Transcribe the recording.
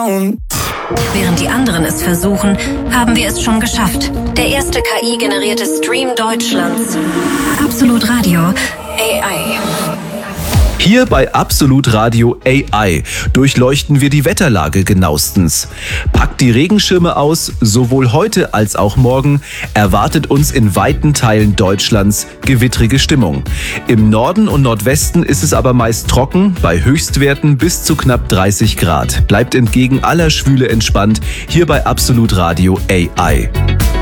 around. Während die anderen es versuchen, haben wir es schon geschafft. Der erste KI-generierte Stream Deutschlands. Absolut Radio AI. Hier bei Absolut Radio AI durchleuchten wir die Wetterlage genauestens. Packt die Regenschirme aus, sowohl heute als auch morgen erwartet uns in weiten Teilen Deutschlands gewittrige Stimmung. Im Norden und Nordwesten ist es aber meist trocken, bei Höchstwerten bis zu knapp 30 Grad. Bleibt entgegen aller Schwüle entspannt, hier bei Absolut Radio AI.